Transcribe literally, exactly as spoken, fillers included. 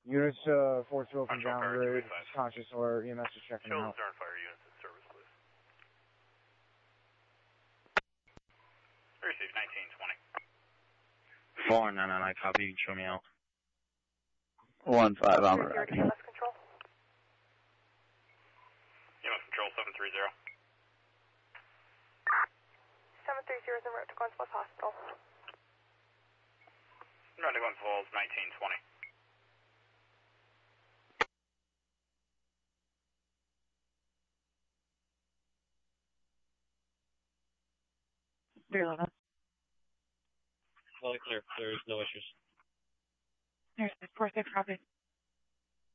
Units, uh, four two from Control down the Tower, road, two eight five. conscious or E M S is checking Show them out. the stern fire units in service, please. Receive nineteen twenty. four nine nine, I copy. You can show me out. One five, I'm ready. E M S Control seven three zero. seven three zero is en route to Glens Falls Hospital. En route to Glens Falls, nineteen twenty. three eleven. Fully clear. There's no issues. There's four six copy.